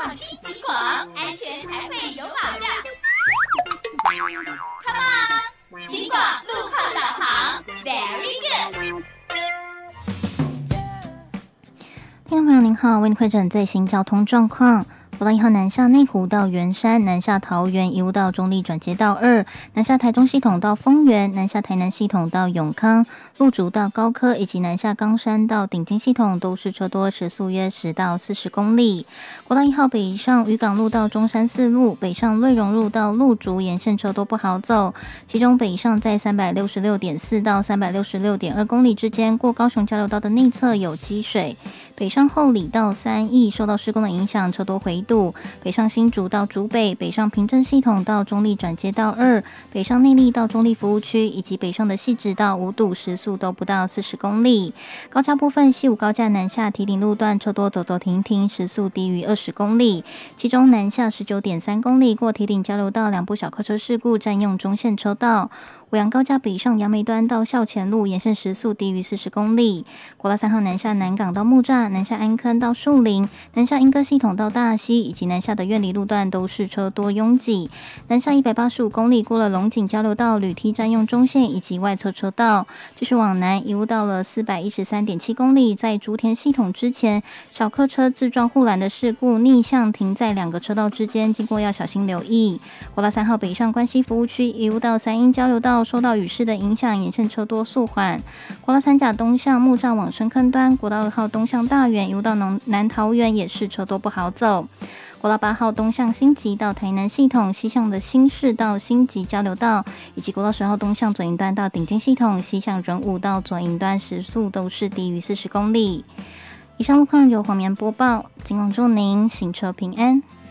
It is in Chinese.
放轻轻广，安全才会有保障。Come on， 轻广路况导航 ，Very good。 听众朋友您好，为您汇整最新交通状况。国道1号南下内湖到圆山，南下桃园一路到中立转接道2，南下台中系统到丰原，南下台南系统到永康，路竹到高科以及南下冈山到顶金系统都是车多，时速约10到40公里。国道1号北上渔港路到中山四路，北上瑞荣路到路竹沿线车都不好走，其中北上在 366.4 到 366.2 公里之间，过高雄交流道的内侧有积水。北上后里到三义受到施工的影响，车多回堵。北上新竹到竹北，北上平镇系统到中立转接道2，北上内壢到中立服务区，以及北上的汐止到五堵，时速都不到40公里。高架部分，西武高架南下堤顶路段车多走走停停，时速低于20公里。其中南下 19.3 公里过堤顶交流道，2部小客车事故占用中线车道。五杨高架北上杨梅端到校前路，沿线时速低于40公里。国道3号南下南港到木栅，南下安坑到树林，南下莺歌系统到大溪，以及南下的苑里路段都是车多拥挤。南下185公里过了龙井交流道，铝梯占用中线以及外侧车道。继续往南，一路到了 413.7 公里，在竹田系统之前，小客车自撞护栏的事故，逆向停在2个车道之间，经过要小心留意。国道3号北上关西服务区，一路到三鶯交流道，受到雨势的影响，沿线车多速缓。国道3甲东向木栅往深坑端，国道2号东向大园，一路到南桃园也是车多不好走。国道8号东向新集到台南系统，西向的新市到新集交流道，以及国道10号东向左营端到顶尖系统，西向仁武到左营端时速都是低于40公里。以上路况由黄棉播报，今晚祝您行车平安。